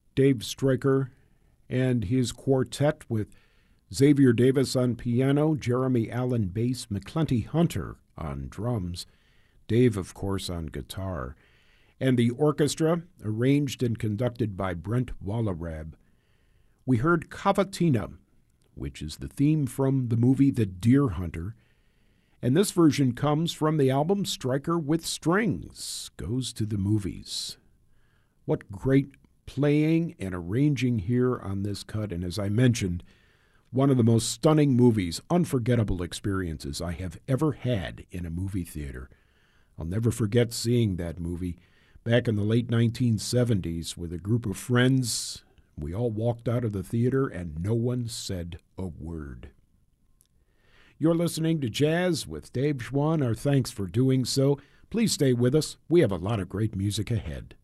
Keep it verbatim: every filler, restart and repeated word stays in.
Dave Stryker and his quartet with Xavier Davis on piano, Jeremy Allen bass, McClenty Hunter on drums, Dave, of course, on guitar, and the orchestra, arranged and conducted by Brent Wallerab. We heard Cavatina, which is the theme from the movie The Deer Hunter, and this version comes from the album Stryker with Strings, Goes to the Movies. What great playing and arranging here on this cut, and as I mentioned, one of the most stunning movies, unforgettable experiences I have ever had in a movie theater. I'll never forget seeing that movie back in the late nineteen seventies with a group of friends. We all walked out of the theater and no one said a word. You're listening to Jazz with Dave Schwann. Our thanks for doing so. Please stay with us. We have a lot of great music ahead.